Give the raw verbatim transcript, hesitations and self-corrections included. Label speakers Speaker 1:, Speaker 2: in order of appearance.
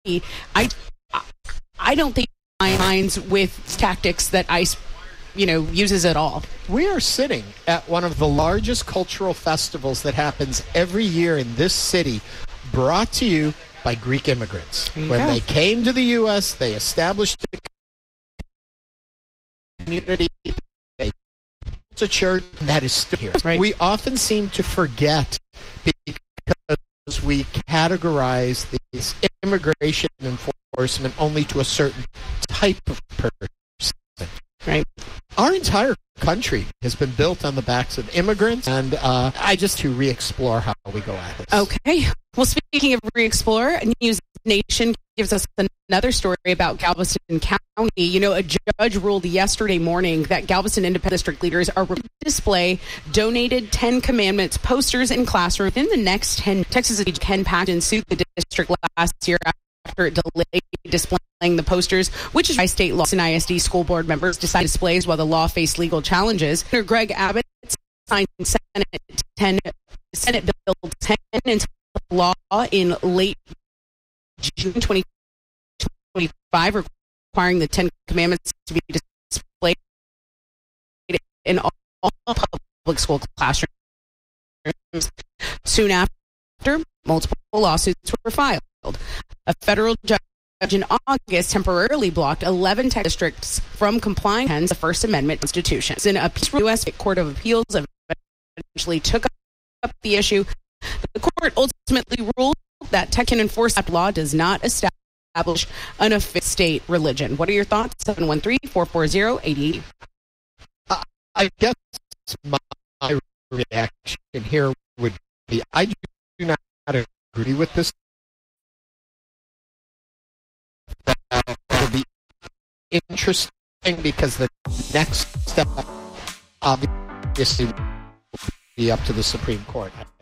Speaker 1: I, I don't think my minds with tactics that ICE, you know, uses at all.
Speaker 2: We are sitting at one of the largest cultural festivals that happens every year in this city, brought to you by Greek immigrants. When
Speaker 1: go.
Speaker 2: they came to the U S, they established a community, they built a church, and that is still here.
Speaker 1: Right.
Speaker 2: We often seem to forget because we categorize these immigration enforcement only to a certain type of person.
Speaker 1: Right.
Speaker 2: Our entire country has been built on the backs of immigrants, and uh, I just to re-explore how we go at this.
Speaker 1: Okay. Well, speaking of re-explore, News Nation gives us another story about Galveston County. You know, a judge ruled yesterday morning that Galveston Independent District leaders are required to display donated Ten Commandments posters in classrooms within the next ten. Texas Ken Paxton sued the district last year after it delayed displaying the posters, which is by state law. And I S D school board members decided displays while the law faced legal challenges. Senator Greg Abbott signed Senate ten, Senate Bill ten into law in late June twenty twenty-five, requiring the Ten Commandments to be displayed in all public school classrooms. Soon after, multiple lawsuits were filed. A federal judge in August temporarily blocked eleven tech districts from complying with the First Amendment Constitution. In a U S Court of Appeals eventually took up the issue. The court ultimately ruled that tech can enforce that law does not establish an official state religion. What are your thoughts? seven one three, four four zero, eight eight eight.
Speaker 2: Uh, I guess my reaction here would be I do not agree with this. That will be interesting because the next step obviously will be up to the Supreme Court.